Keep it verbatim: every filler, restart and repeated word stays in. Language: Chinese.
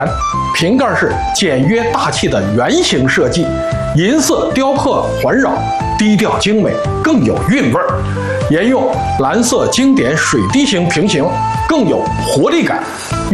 瓶盖是简约大气的圆形设计，银色雕刻环绕，低调精美，更有韵味儿。沿用蓝色经典水滴形瓶型，更有活力感。